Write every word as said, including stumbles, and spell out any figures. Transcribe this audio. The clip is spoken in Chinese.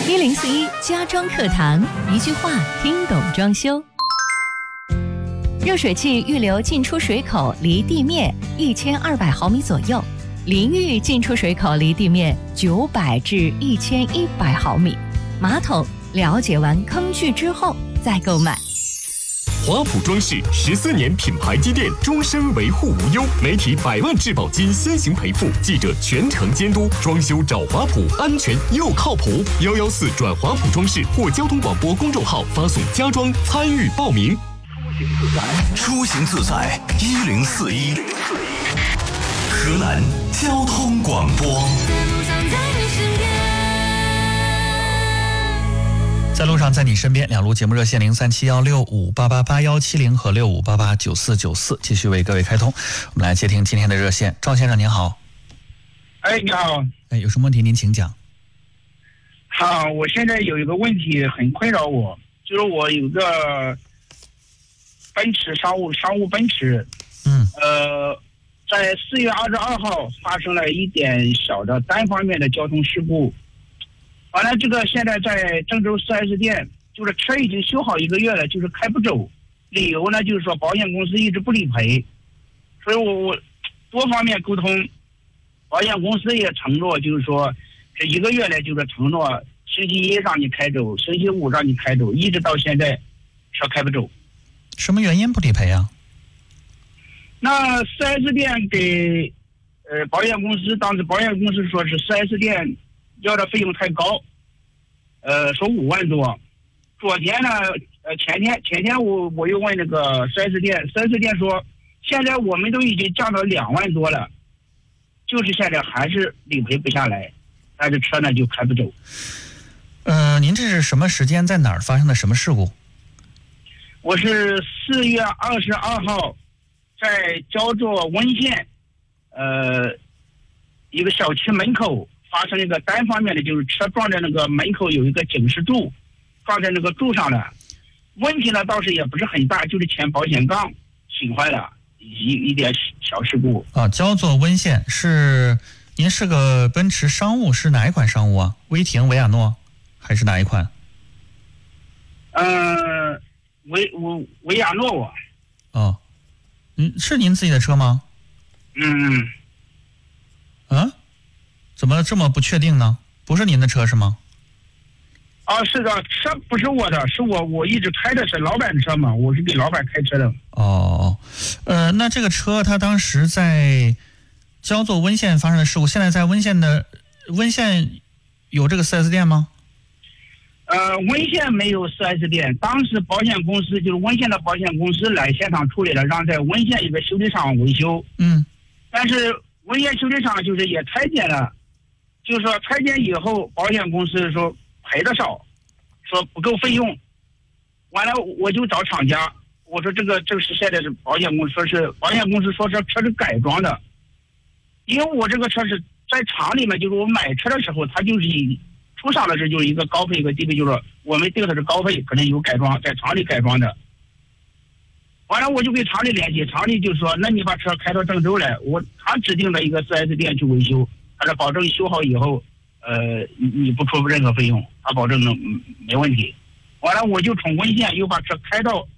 一零四一家装课堂，一句话听懂装修。热水器预留进出水口离地面一千二百毫米左右，淋浴进出水口离地面九百至一千一百毫米。马桶了解完坑距之后再购买。 华普装饰十四年品牌积淀，终身维护无忧，媒体百万质保金先行赔付，记者全程监督，装修找华普，安全又靠谱。幺幺四转华普装饰或交通广播公众号发送家装参与报名。 出行自在一零四一，河南交通广播。 在路上，在你身边，两路节目热线零三七幺六五八八八幺七零和六五八八九四九四，继续为各位开通。我们来接听今天的热线，赵先生您好。 哎，你好。 哎，有什么问题您请讲。 好，我现在有一个问题很困扰我，就是我有个奔驰商务商务奔驰， 嗯， 呃，在四月二十二号发生了一点小的单方面的交通事故。完了，这个现在在郑州 四 S 店，就是车已经修好一个月了，就是开不走，理由呢就是说保险公司一直不理赔，所以我我多方面沟通，保险公司也承诺，就是说这一个月来就是承诺星期一让你开走，星期五让你开走，一直到现在车开不走。 什么原因不理赔啊？ 那 四 S 店给呃保险公司，当时保险公司说是 四 S 店要的费用太高，呃，说五万多。昨天呢，呃，前天前天我我又问那个 四 S 店， 四 S 店说现在我们都已经降到两万多了，就是现在还是理赔不下来，但是车呢就开不走。 呃，您这是什么时间在哪儿发生的什么事故？ 我是四月二十二号在焦作温县呃一个小区门口发生一个单方面的，就是车撞在那个门口有一个警示柱，撞在那个柱上了。问题呢倒是也不是很大，就是前保险杠损坏了，一一点小事故。 啊，焦作温县是您是个奔驰商务，是哪一款商务啊？威霆、维亚诺还是哪一款？ 呃，维维维亚诺我。 哦，嗯，是您自己的车吗？ 嗯。 啊？怎么这么不确定呢？不是您的车是吗？ 啊，是的，车不是我的，是我我一直开的是老板的车嘛，我是给老板开车的。 哦，呃，那这个车它当时在焦作温县发生的事故，现在在温县的温县有这个 四 S 店吗？ 呃，温县没有 四 S 店，当时保险公司就是温县的保险公司来现场处理了，让在温县一个修理厂维修。 嗯， 但是温县修理厂就是也拆解了。就是说拆解以后，保险公司说赔的少，说不够费用。完了，我就找厂家，我说这个这个是现在是保险公司说是保险公司说这车是改装的，因为我这个车是在厂里面，就是我买车的时候，它就是以出厂的时候就是一个高配一个低配，就是我们定的是高配，可能有改装，在厂里改装的。完了，我就给厂里联系，厂里就说，那你把车开到郑州来，我他指定了一个 四 S 店去维修。他说保证修好以后，呃，你你不出任何费用，他保证能没问题。完了，我就从温县又把车开到